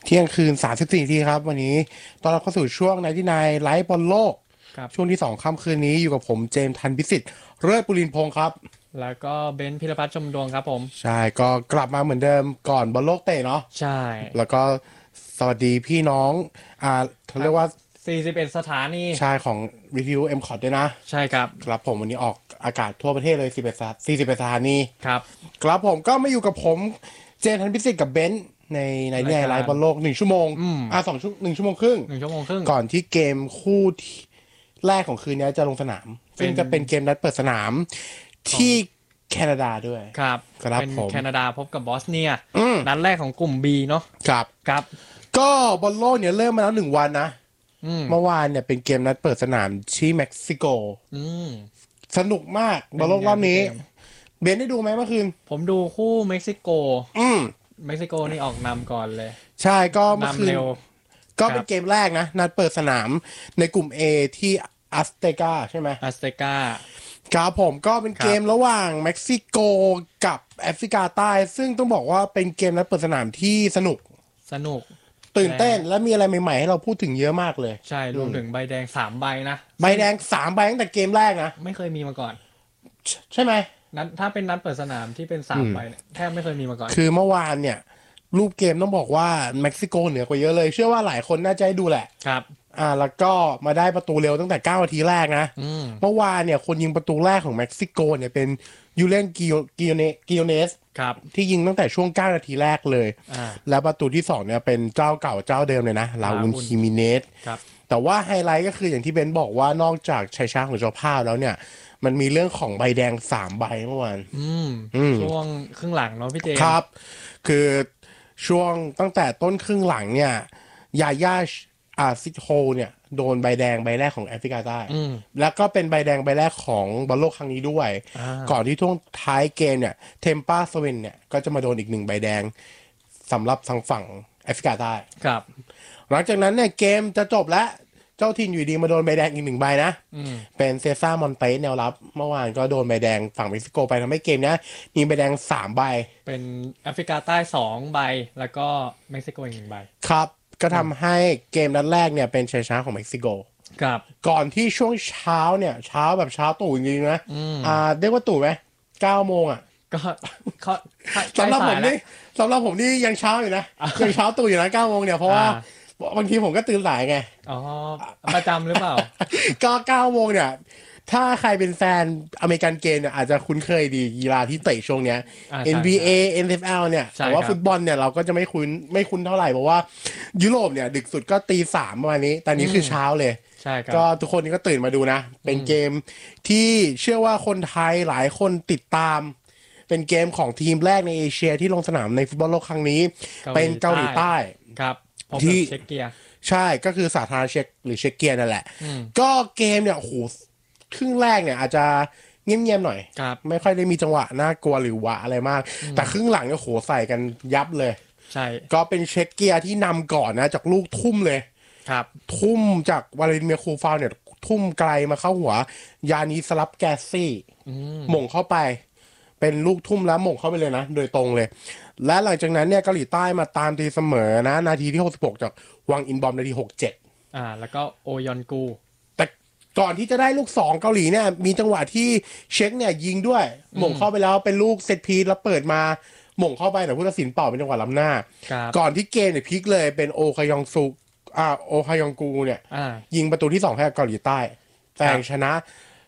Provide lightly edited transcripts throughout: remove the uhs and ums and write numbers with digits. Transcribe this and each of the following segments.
เที่ยงคืน34นาทีครับวันนี้ตอนเราเข้าสู่ช่วง99ไลฟ์บอลโลกครับช่วงที่2ค่ำคืนนี้อยู่กับผมเจมส์ทันพิสิทธิ์เลิศปุรินทร์พงศ์ครับแล้วก็เบนซ์พิรพัฒน์ชมดวงครับผมใช่ก็กลับมาเหมือนเดิมก่อนบอลโลกเตะเนาะใช่แล้วก็สวัสดีพี่น้องเขาทั้งเรียกว่า 41สถานีชายของวิทยุเอ็มคอร์ดด้วยนะใช่ครับครับผมวันนี้ออกอากาศทั่วประเทศเลย41สถานีครับครับผมก็มาอยู่กับผมเจมส์ทันพิสิทธิ์กับเบนซ์ในรายการไลฟ์บอลโลก1 ชั่วโมงอืม 1 ชั่วโมงครึ่ง 1 ชั่วโมงครึ่งก่อนที่เกมคู่แรกของคืนนี้จะลงสนามซึ่งจะเป็นเกมนัดเปิดสนามของที่แคนาดาด้วยครับครับเป็นผมแคนาดาพบกับบอสเนียอืมนัดแรกของกลุ่ม B เนาะครับครับก็บอลโลกเนี่ยเริ่มมาแล้ว1 วันนะอืมเมื่อวานเนี่ยเป็นเกมนัดเปิดสนามที่เม็กซิโกอืมสนุกมากบอลโลกรอบนี้เบนได้ดูไหมเมื่อคืนผมดูคู่เม็กซิโกอืมเม็กซิโกนี่ออกนำก่อนเลยใช่ก็เมื่อคืนำนเร็วก็ครับเป็นเกมแรกนะนัดเปิดสนามในกลุ่ม A ที่อัสเตกาใช่ไหมอัสเตกาครับผมก็เป็นเกครับมระหว่างเม็กซิโกกับแอฟริกาใต้ซึ่งต้องบอกว่าเป็นเกมนัดเปิดสนามที่สนุกสนุกตื่นและเต้นและมีอะไรใหม่ๆให้เราพูดถึงเยอะมากเลยใช่รวมถึงใบแดง3 ใบนะใบแดง3 ใบตั้งแต่เกมแรกนะไม่เคยมีมาก่อนใช่ไหมนัดถ้าเป็นนัดเปิดสนามที่เป็นอืม 3 ใบเนี่ยแทบไม่เคยมีมาก่อนคือเมื่อวานเนี่ยรูปเกมต้องบอกว่าเม็กซิโกเหนือกว่าเยอะเลยเชื่อว่าหลายคนน่าจะได้ดูแหละครับแล้วก็มาได้ประตูเร็วตั้งแต่9 นาทีแรกนะอืมเมื่อวานเนี่ยคนยิงประตูแรกของเม็กซิโกเนี่ยเป็นยูเลนกิโอเนสครับที่ยิงตั้งแต่ช่วง9 นาทีแรกเลยอ่าแล้วประตูที่2เนี่ยเป็นเจ้าเก่าเจ้าเดิมเลยนะลาอุนคิมิเนสครับแต่ว่าไฮไลท์ก็คืออย่างที่เบนบอกว่านอกจากชัยชนะของเจ้าภาพแล้วเนี่ยมันมีเรื่องของใบแดง3 ใบเมื่อวานอืมอืมช่วงครึ่งหลังเนาะพี่เจมส์ครับคือช่วงตั้งแต่ต้นครึ่งหลังเนี่ยยาย่าซิโฮเนี่ยโดนใบแดงใบแรกของแอฟริกาใต้อืมแล้วก็เป็นใบแดงใบแรกของบอลโลกครั้งนี้ด้วยอ่าก่อนที่ช่วงท้ายเกมเนี่ยเทมปาสเวนเนี่ยก็จะมาโดนอีก1 ใบแดงสำหรับทางฝั่งแอฟริกาใต้ครับหลังจากนั้นเนี่ยเกมจะจบแล้วเจ้าถิ่นอยู่ดีมาโดนใบแดงอีก1 ใบนะอืมเป็นเซซ่ามอนเตสแนวรับเมื่อวานก็โดนใบแดงฝั่งเม็กซิโกไปทำให้เกมเนี้ยมีใบแดง3 ใบเป็นแอฟริกาใต้2 ใบแล้วก็เม็กซิโกอีก1 ใบครับก็ทำให้เกมนัดแรกเนี่ยเป็นชัยชนะของเม็กซิโกครับก่อนที่ช่วงเช้าเนี่ยเช้าแบบเช้าตู่จริงๆนะอืมเรียกว่าตู่ไหม9 โมงอ่ะก็เขาใกล้สำหรับสายแล้วผมนี่สำหรับผมนี่ยังเช้าอยู่นะยังเช้าตู่อยู่นะ9 โมงเนี่ยเพราะอ่าว่าบางทีผมก็ตื่นสายไงอ๋อประจำหรือเปล่าก็9 โมงเนี่ยถ้าใครเป็นแฟนอเมริกันเกมเนี่ยอาจจะคุ้นเคยดีกีฬาที่เตะช่วงเนี้ยอ่าใช่ NBA NFL เนี่ยใช่แต่ว่าครับฟุตบอลเนี่ยเราก็จะไม่คุ้นเท่าไหร่เพราะว่ายุโรปเนี่ยดึกสุดก็ตี 3ประมาณนี้แต่นี้คือเช้าเลยใช่ครับก็ทุกคนก็ตื่นมาดูนะ เป็นเกมที่เชื่อว่าคนไทยหลายคนติดตาม เป็นเกมของทีมแรกในเอเชียที่ลงสนามในฟุตบอลโลกครั้งนี้ เป็นเกาหลีใต้ครับพบที่กับเช็กเกียใช่ก็คือสาธารณเช็กหรือเช็กเกียนั่นแหละอืมก็เกมเนี่ยโอ้โหครึ่งแรกเนี่ยอาจจะเงียบๆหน่อยครับไม่ค่อยได้มีจังหวะน่ากลัวหรือหวะอะไรมาก แต่ครึ่งหลังเนี่ยโหใส่กันยับเลยใช่ก็เป็นเช็กเกียที่นำก่อนนะจากลูกทุ่มเลยครับทุ่มจากวาเลนเมียคูฟาวเนี่ยทุ่มไกลมาเข้าหัวยานิสลับแกสซี่หม่งเข้าไป เป็นลูกทุ่มแล้วหม่งเข้าไปเลยนะ โดยตรงเลย และหลังจากนั้นเนี่ยเกาหลีใต้มาตามตีเสมอนะนาทีที่66จากวังอินบอมนาที67 แล้วก็โอยอนกูแต่ก่อนที่จะได้ลูก2เกาหลีเนี่ยมีจังหวะที่เช็คเนี่ยยิงด้วยหม่งเข้าไปแล้วเป็นลูกเซตพีซแล้วเปิดมาหม่งเข้าไปแต่ผู้ตัดสินเป่าเป็นจังหวะล้ำหน้าครับก่อนที่เกมเนี่ยพลิกเลยเป็นโอคายองซูโอคายองกูเนี่ยอ่ายิงประตูที่2ให้กับเกาหลีใต้แซงชนะ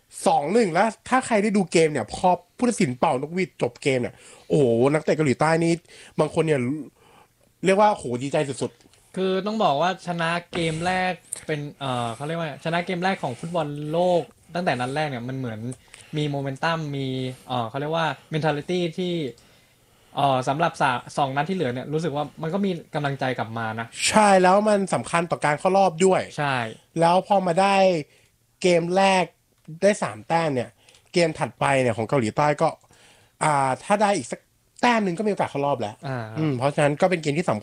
2-1แล้วถ้าใครได้ดูเกมเนี่ยพอผู้ตัดสินเป่านกหวีดจบเกมเนี่ยโอ้โหนักเตะเกาหลีใต้นี่บางคนเนี่ยเรียกว่าโหดีใจสุดคือต้องบอกว่าชนะเกมแรกเป็นเขาเรียกว่าชนะเกมแรกของฟุตบอลโลกตั้งแต่นัดแรกเนี่ยมันเหมือนมีโมเมนตัมมีเขาเรียกว่า mentality ที่สำหรับ2 นัดที่เหลือเนี่ยรู้สึกว่ามันก็มีกำลังใจกลับมานะๆใช่แล้วมันสำคัญต่อการเข้ารอบด้วยใช่แล้วพอมาได้เกมแรกได้3 แต้มเนี่ยเกมถัดไปเนี่ยของเกาหลีใต้ก็ถ้าได้อีกสักแต้มหนึ่งก็มีโอกาสเข้ารอบแล้วอ่าเพราะฉะนั้นก็เป็นเกมที่สำ